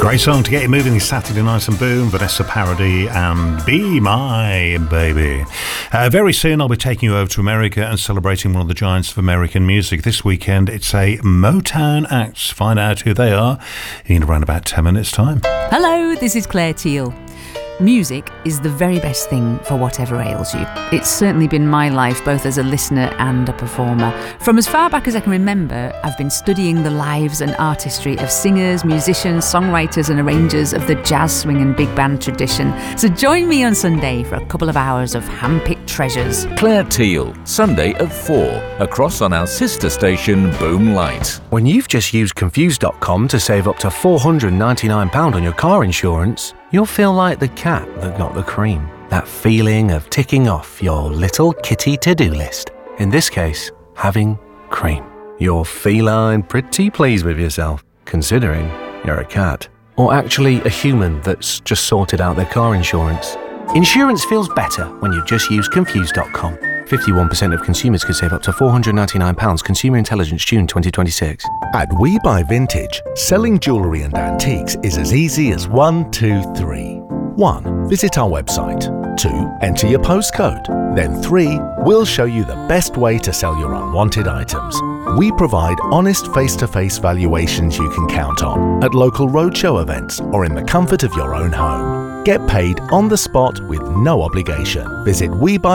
Great song to get you moving this Saturday night and boom, Vanessa Paradis and Be My Baby. Very soon I'll be taking you over to America and celebrating one of the giants of American music. This weekend it's a Motown act. Find out who they are in around about 10 minutes time. Hello, this is Claire Teal. Music is the very best thing for whatever ails you. It's certainly been my life, both as a listener and a performer. From as far back as I can remember, I've been studying the lives and artistry of singers, musicians, songwriters and arrangers of the jazz, swing and big band tradition. So join me on Sunday for a couple of hours of hand-picked treasures. Claire Teal, Sunday at 4, across on our sister station Boom Light. When you've just used Confused.com to save up to £499 on your car insurance, you'll feel like the cat that got the cream. That feeling of ticking off your little kitty to-do list. In this case, having cream. You're feline pretty pleased with yourself, considering you're a cat. Or actually a human that's just sorted out their car insurance. Insurance feels better when you just use Confused.com. 51% of consumers could save up to £499. Consumer Intelligence, June 2026. At We Buy Vintage, selling jewellery and antiques is as easy as 1, 2, 3. 1. Visit our website. 2. Enter your postcode. Then 3. We'll show you the best way to sell your unwanted items. We provide honest face-to-face valuations you can count on at local roadshow events or in the comfort of your own home. Get paid on the spot with no obligation. Visit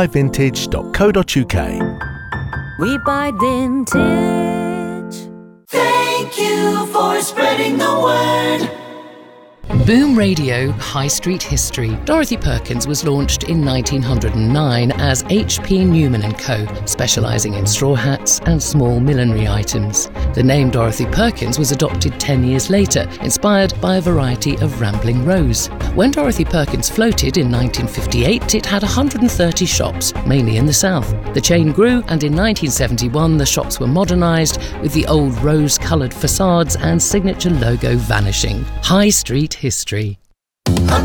webuyvintage.co.uk. We Buy Vintage. Thank you for spreading the word. Boom Radio High Street History. Dorothy Perkins was launched in 1909 as H.P. Newman & Co., specialising in straw hats and small millinery items. The name Dorothy Perkins was adopted 10 years later, inspired by a variety of rambling rows. When Dorothy Perkins floated in 1958, it had 130 shops, mainly in the south. The chain grew, and in 1971 the shops were modernised, with the old rose-coloured facades and signature logo vanishing. High Street History.